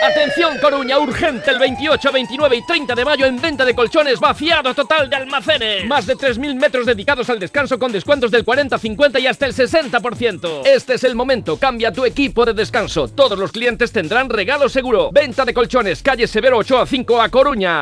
Atención Coruña, urgente, el 28, 29 y 30 de mayo en venta de colchones, vaciado total de almacenes. Más de 3.000 metros dedicados al descanso con descuentos del 40, 50 y hasta el 60%. Este es el momento, cambia tu equipo de descanso. Todos los clientes tendrán regalo seguro. Venta de colchones, calle Severo Ochoa 5 a Coruña.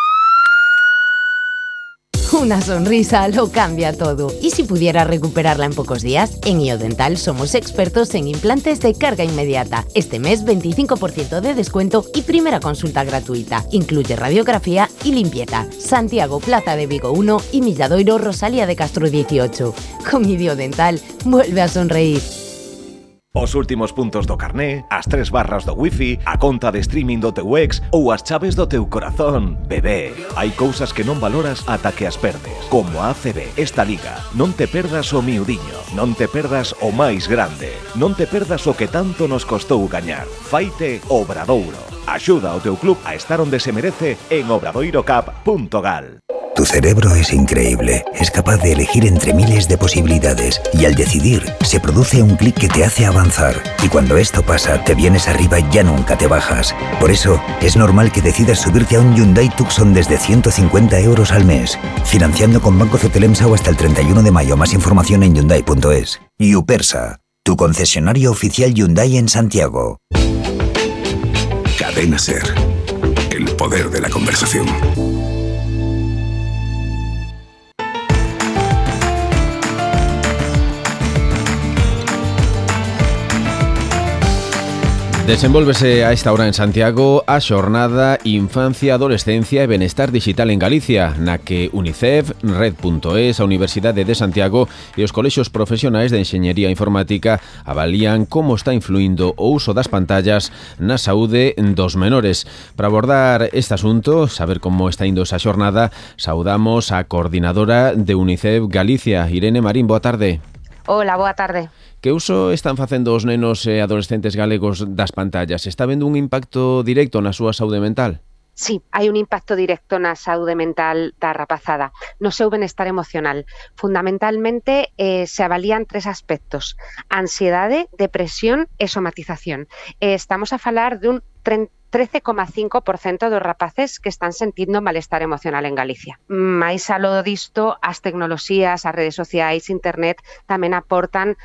Una sonrisa lo cambia todo. ¿Y si pudiera recuperarla en pocos días? En IoDental somos expertos en implantes de carga inmediata. Este mes 25% de descuento y primera consulta gratuita. Incluye radiografía y limpieza. Santiago, Plaza de Vigo 1 y Milladoiro, Rosalía de Castro 18. Con IoDental, vuelve a sonreír. Os últimos puntos do carné, as 3 barras do wifi, a conta de streaming do teu ex ou as chaves do teu corazón. Bebé, hai cousas que non valoras ata que as perdes. Como a ACB, esta liga. Non te perdas o miudiño, non te perdas o máis grande, non te perdas o que tanto nos costou gañar. Faite Obradoiro. Axuda ao teu club a estar onde se merece en obradoirocap.gal. Tu cerebro es increíble, es capaz de elegir entre miles de posibilidades y al decidir se produce un clic que te hace avanzar y cuando esto pasa te vienes arriba y ya nunca te bajas. Por eso es normal que decidas subirte a un Hyundai Tucson desde 150 euros al mes, financiando con Banco Cetelemsa hasta el 31 de mayo. Más información en Hyundai.es. Yupersa, tu concesionario oficial Hyundai en Santiago. Cadena SER, el poder de la conversación. Desenvólvese a esta hora en Santiago a xornada Infancia, Adolescencia e Benestar Digital en Galicia, na que UNICEF, Red.es, a Universidade de Santiago e os colexios profesionais de Enxeñería Informática avalían como está influindo o uso das pantallas na saúde dos menores. Para abordar este asunto, saber como está indo esa xornada, saudamos a coordinadora de UNICEF Galicia, Irene Marín. Boa tarde. Hola, boa tarde. Que uso están facendo os nenos e adolescentes galegos das pantallas? Está vendo un impacto directo na súa saúde mental? Sí, hai un impacto directo na saúde mental da rapazada, no seu benestar emocional. Fundamentalmente se avalían 3 aspectos: ansiedade, depresión e somatización. Estamos a falar dun 13,5% dos rapaces que están sentindo malestar emocional en Galicia. Mais aló disto, as tecnoloxías, as redes sociais, internet tamén aportan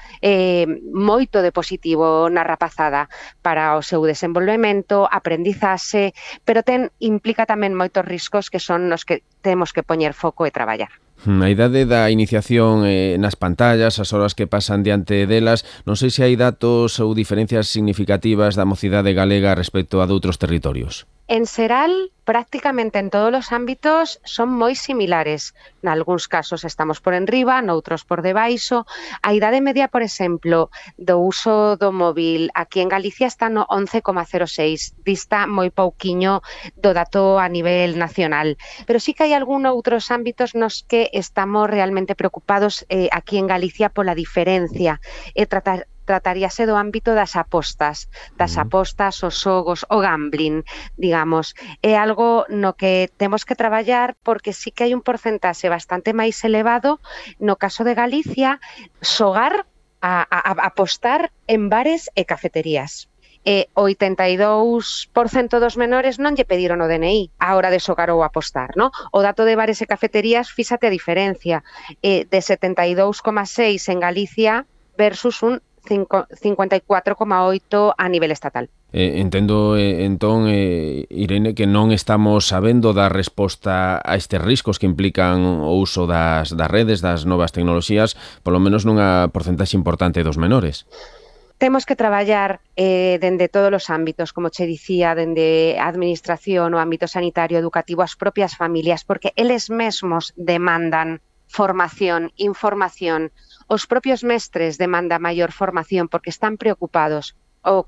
moito de positivo na rapazada para o seu desenvolvemento, aprendizaxe, pero implica tamén moitos riscos que son nos que temos que poñer foco e traballar. A idade da iniciación nas pantallas, as horas que pasan diante delas, non sei se hai datos ou diferencias significativas da mocidade galega respecto a doutros territorios. En xeral, prácticamente en todos os ámbitos son moi similares. Nalgúns casos estamos por enriba, noutros por debaixo. A idade media, por exemplo, do uso do móvil aquí en Galicia está no 11,06. Dista moi pouquiño do dato a nivel nacional. Pero sí que hai algún outros ámbitos nos que estamos realmente preocupados aquí en Galicia pola diferencia e trataríase do ámbito das apostas, os xogos, o gambling, digamos. É algo no que temos que traballar porque sí que hai un porcentaxe bastante máis elevado no caso de Galicia, xogar a apostar en bares e cafeterías. O 82% dos menores non lle pediron o DNI á hora de xogar ou apostar, no? O dato de bares e cafeterías, fíxate a diferencia, de 72,6 en Galicia versus un 54,8 a nivel estatal. Entendo, entón, Irene, que non estamos sabendo dar resposta a estes riscos que implican o uso das redes, das novas tecnoloxías, polo menos nunha porcentaxe importante dos menores. Temos que traballar dende todos os ámbitos, como che dicía, dende a administración, o ámbito sanitario, educativo, as propias familias, porque eles mesmos demandan formación, información. Os propios mestres demandan maior formación porque están preocupados. O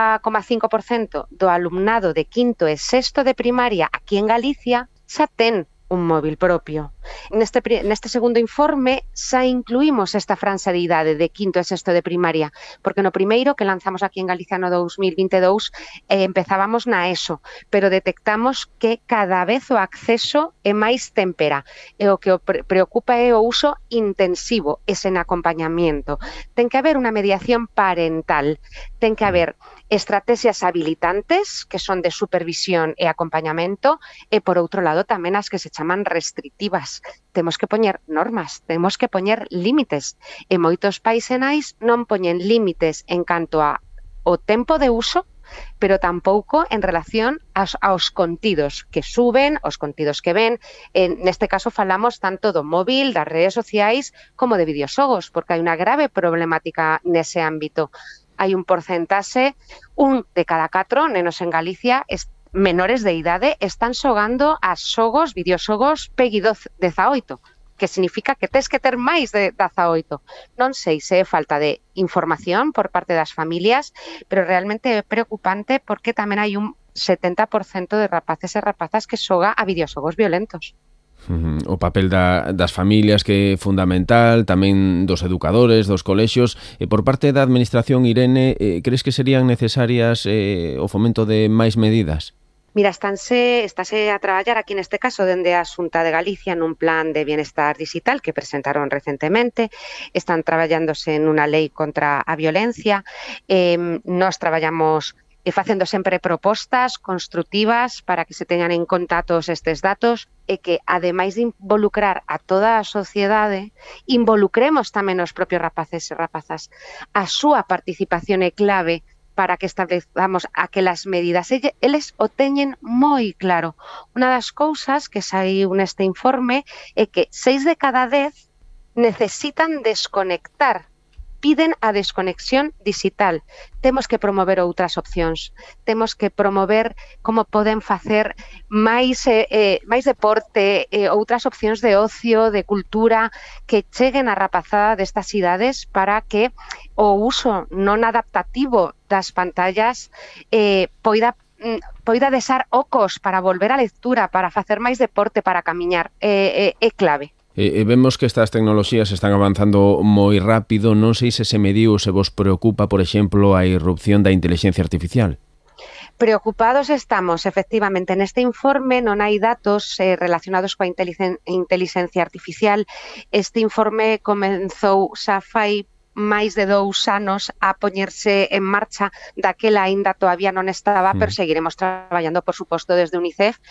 40,5% do alumnado de quinto e sexto de primaria aquí en Galicia xa ten un móvil propio. Neste segundo informe xa incluímos esta franxa de idade de quinto e sexto de primaria, porque no primeiro que lanzamos aquí en Galicia no 2022 empezábamos na ESO, pero detectamos que cada vez o acceso é máis témpera e o que o preocupa é o uso intensivo e sen acompañamiento. Ten que haber unha mediación parental, ten que haber estrategias habilitantes que son de supervisión e acompañamento e, por outro lado, tamén as que se chaman restrictivas. Temos que poñer normas, temos que poñer límites e moitos pais e nais non poñen límites en canto ao tempo de uso, pero tampouco en relación aos contidos que suben, os contidos que ven. Neste caso falamos tanto do móvil, das redes sociais, como de videoxogos, porque hai unha grave problemática nese ámbito. Hai un porcentaxe, 1 de cada 4 nenos en Galicia menores de idade están xogando a xogos, videoxogos PEGI 18, que significa que tes que ter máis de 18. Non sei se é falta de información por parte das familias, pero realmente é preocupante porque tamén hai un 70% de rapaces e rapazas que xoga a videoxogos violentos. O papel das familias que é fundamental, tamén dos educadores, dos colexios. Por parte da Administración, Irene, crees que serían necesarias o fomento de máis medidas? Mira, estáse a traballar aquí neste caso dende a Xunta de Galicia nun plan de bienestar digital que presentaron recentemente. Están traballándose en unha lei contra a violencia. Nós traballamos facendo sempre propostas construtivas para que se teñan en conta todos estes datos e que, ademais de involucrar a toda a sociedade, involucremos tamén os propios rapaces e rapazas. A súa participación é clave para que establezamos aquelas medidas. Eles o teñen moi claro. Unha das cousas que saiu neste informe é que 6 de cada 10 necesitan desconectar, piden a desconexión digital. Temos que promover outras opcións. Temos que promover como poden facer máis deporte, outras opcións de ocio, de cultura, que cheguen á rapazada destas idades para que o uso non adaptativo das pantallas poida desar ocos para volver á lectura, para facer máis deporte, para camiñar. É clave. Vemos que estas tecnoloxías están avanzando moi rápido. Non sei se se mediu, se vos preocupa, por exemplo, a irrupción da inteligencia artificial. Preocupados estamos, efectivamente. Neste informe non hai datos relacionados coa inteligencia artificial. Este informe comenzou xa fai máis de 2 anos a poñerse en marcha. Daquela aínda todavía non estaba, pero seguiremos traballando, por suposto, desde UNICEF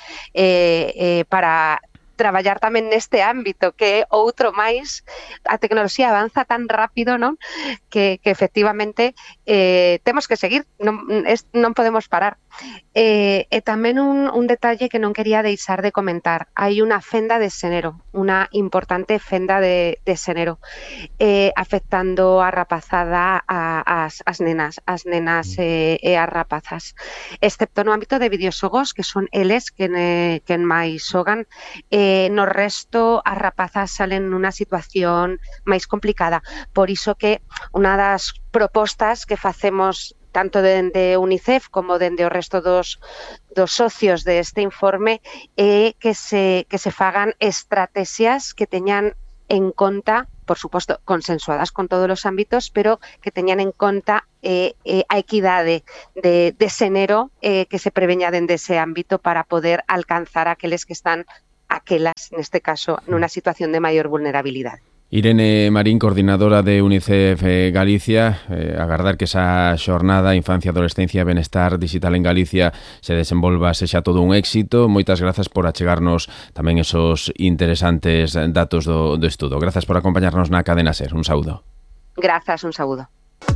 para traballar tamén neste ámbito, que é outro máis. A tecnoloxía avanza tan rápido, non? Que efectivamente temos que seguir, non podemos parar. E tamén un detalle que non quería deixar de comentar. Hai unha fenda de xénero, unha importante fenda de xénero, afectando a rapazada, as nenas e as rapazas. Excepto no ámbito de videoxogos, que son eles quen máis xogan, no resto as rapazas salen nunha situación máis complicada. Por iso que unha das propostas que facemos tanto dende UNICEF como dende o resto dos socios deste informe é que se fagan estrategias que teñan en conta, por suposto, consensuadas con todos os ámbitos, pero que teñan en conta a equidade de xénero que se preveña dende ese ámbito para poder alcanzar aqueles que están, aquelas, neste caso, nunha situación de maior vulnerabilidade. Irene Marín, coordinadora de UNICEF Galicia, agardar que esa xornada Infancia, Adolescencia e Benestar Digital en Galicia se desenvolva, sexa todo un éxito. Moitas grazas por achegarnos tamén esos interesantes datos do estudo. Grazas por acompañarnos na Cadena SER. Un saúdo. Grazas, un saúdo.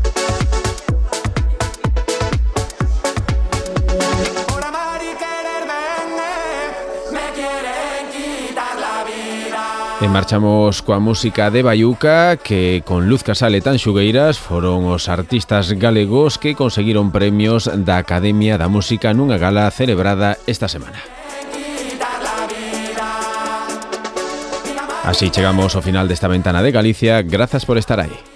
E marchamos coa música de Baiuca, que con Luz Casal e Tanxugueiras foron os artistas galegos que conseguiron premios da Academia da Música nunha gala celebrada esta semana. Así chegamos ao final desta ventana de Galicia. Grazas por estar aí.